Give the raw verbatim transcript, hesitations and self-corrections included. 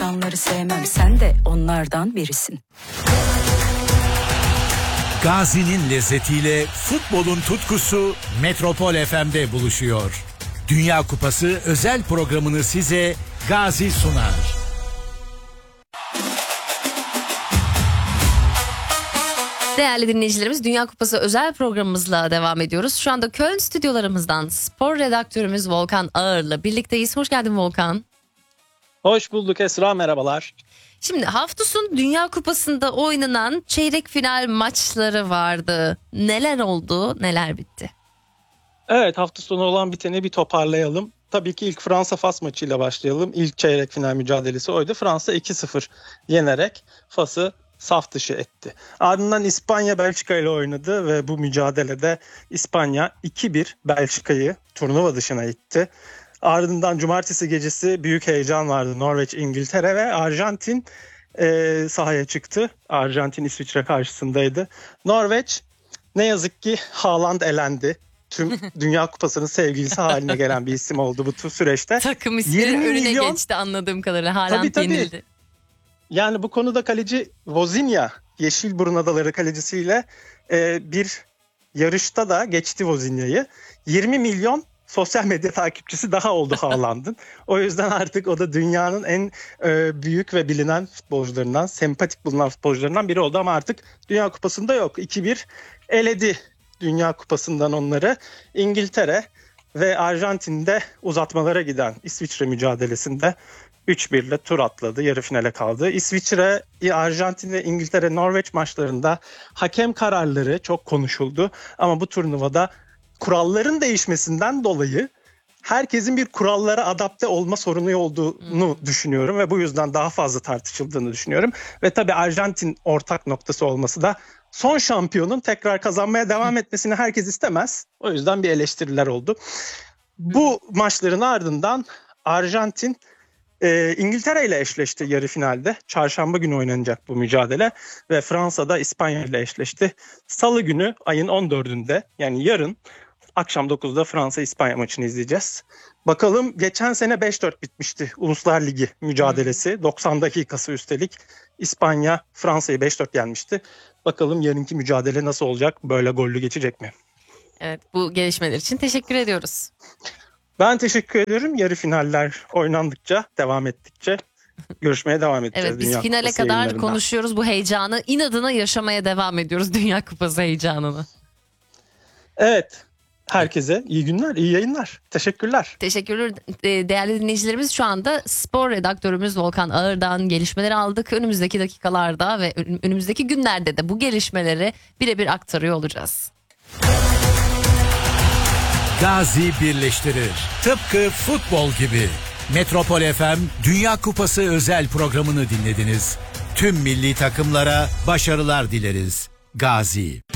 yalanları sevmem, sen de onlardan birisin. Gazi'nin lezzetiyle futbolun tutkusu Metropol F M'de buluşuyor. Dünya Kupası özel programını size Gazi sunar. Değerli dinleyicilerimiz, Dünya Kupası özel programımızla devam ediyoruz. Şu anda Köln stüdyolarımızdan spor redaktörümüz Volkan Ağır'la birlikteyiz. Hoş geldin Volkan. Hoş bulduk Esra, merhabalar. Şimdi hafta sonu Dünya Kupası'nda oynanan çeyrek final maçları vardı. Neler oldu, neler bitti? Evet, hafta sonu olan biteni bir toparlayalım. Tabii ki ilk Fransa-Fas maçıyla başlayalım. İlk çeyrek final mücadelesi oydu. Fransa iki sıfır yenerek Fas'ı saf dışı etti. Ardından İspanya Belçika ile oynadı ve bu mücadelede İspanya iki bir Belçika'yı turnuva dışına itti. Ardından cumartesi gecesi büyük heyecan vardı. Norveç, İngiltere ve Arjantin e, sahaya çıktı. Arjantin İsviçre karşısındaydı. Norveç ne yazık ki Haaland elendi. Tüm Dünya Kupası'nın sevgilisi haline gelen bir isim oldu bu süreçte. Takım isminin önüne milyon... geçti anladığım kadarıyla. Haaland tabii, tabii. yenildi. Yani bu konuda kaleci Vozinha, Yeşilburun Adaları kalecisiyle e, bir yarışta da geçti Vozinha'yı. yirmi milyon sosyal medya takipçisi daha oldu Haaland'ın. O yüzden artık o da dünyanın en e, büyük ve bilinen futbolcularından, sempatik bulunan futbolcularından biri oldu. Ama artık Dünya Kupası'nda yok. iki bir eledi Dünya Kupası'ndan onları. İngiltere ve Arjantin'de uzatmalara giden İsviçre mücadelesinde üç bir ile tur atladı. Yarı finale kaldı. İsviçre, Arjantin ve İngiltere, Norveç maçlarında hakem kararları çok konuşuldu. Ama bu turnuvada kuralların değişmesinden dolayı herkesin bir kurallara adapte olma sorunu olduğunu hmm. düşünüyorum. Ve bu yüzden daha fazla tartışıldığını düşünüyorum. Ve tabii Arjantin ortak noktası olması da son şampiyonun tekrar kazanmaya devam etmesini herkes istemez. O yüzden bir eleştiriler oldu. Bu maçların ardından Arjantin e, İngiltere ile eşleşti yarı finalde. Çarşamba günü oynanacak bu mücadele ve Fransa'da İspanya ile eşleşti. Salı günü ayın on dördünde yani yarın akşam dokuzda Fransa-İspanya maçını izleyeceğiz. Bakalım, geçen sene beş dört bitmişti Uluslar Ligi mücadelesi. doksan dakikası üstelik. İspanya Fransa'yı beş dört yenmişti. Bakalım yarınki mücadele nasıl olacak? Böyle gollü geçecek mi? Evet, bu gelişmeler için teşekkür ediyoruz. Ben teşekkür ediyorum. Yarı finaller oynandıkça, devam ettikçe görüşmeye devam edeceğiz. Evet, biz Dünya finale Kupası kadar konuşuyoruz bu heyecanı. İnadına yaşamaya devam ediyoruz Dünya Kupası heyecanını. Evet. Herkese iyi günler, iyi yayınlar. Teşekkürler. Teşekkürler değerli dinleyicilerimiz. Şu anda spor redaktörümüz Volkan Ağır'dan gelişmeleri aldık. Önümüzdeki dakikalarda ve önümüzdeki günlerde de bu gelişmeleri birebir aktarıyor olacağız. Gazi birleştirir. Tıpkı futbol gibi. Metropol F M Dünya Kupası özel programını dinlediniz. Tüm milli takımlara başarılar dileriz. Gazi.